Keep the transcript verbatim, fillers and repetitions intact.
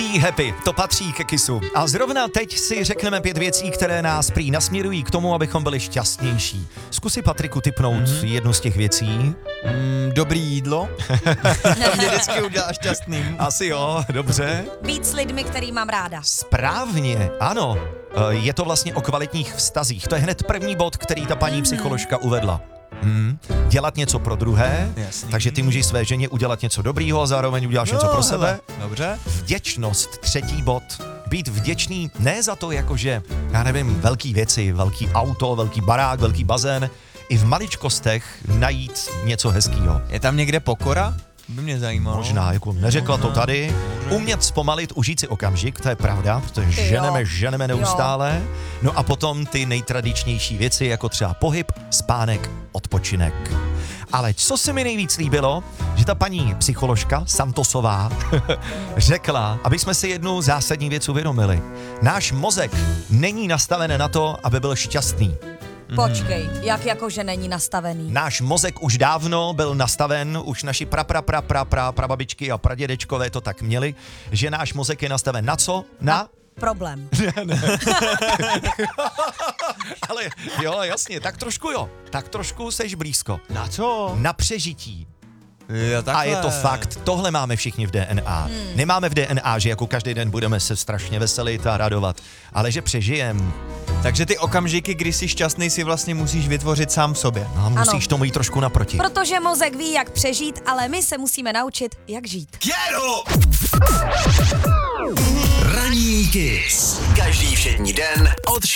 Be happy, to patří ke Kissu. A zrovna teď si řekneme pět věcí, které nás prý nasměrují k tomu, abychom byli šťastnější. Zkusí Patriku tipnout mm-hmm. jednu z těch věcí. Mm, dobrý jídlo. To mě vždycky udělá šťastným. Asi jo, dobře. Být s lidmi, který mám ráda. Správně, ano. Je to vlastně o kvalitních vztazích. To je hned první bod, který ta paní mm. psycholožka uvedla. Hmm. Dělat něco pro druhé, Jasný. Takže ty můžeš své ženě udělat něco dobrýho a zároveň uděláš no, něco pro sebe. Hele. Dobře. Vděčnost, třetí bod. Být vděčný ne za to, jakože, já nevím, velký věci, velký auto, velký barák, velký bazén, i v maličkostech najít něco hezkýho. Je tam někde pokora? By mě zajímalo. Možná, jako neřekla to tady. Umět zpomalit, užít si okamžik, to je pravda, to je ženeme, ženeme neustále. No a potom ty nejtradičnější věci, jako třeba pohyb, spánek, odpočinek. Ale co se mi nejvíc líbilo, že ta paní psycholožka Santosová řekla, aby jsme si jednu zásadní věc uvědomili. Náš mozek není nastaven na to, aby byl šťastný. Počkej, jak jako, že není nastavený? Náš mozek už dávno byl nastaven, už naši pra, pra, pra, pra, pra, prababičky a pradědečkové to tak měli, že náš mozek je nastaven na co? Na? Na problém. Ne, ne. Ale jo, jasně, tak trošku jo, tak trošku seš blízko. Na co? Na přežití. Jo, A je to fakt, tohle máme všichni v D N A. Hmm. Nemáme v D N A, že jako každý den budeme se strašně veselit a radovat, ale že přežijem. Takže ty okamžiky, kdy jsi šťastný, si vlastně musíš vytvořit sám v sobě. A musíš Ano. tomu jít trošku naproti. Protože mozek ví, jak přežít, ale my se musíme naučit, jak žít. Ranní Kiss. Každý všední den od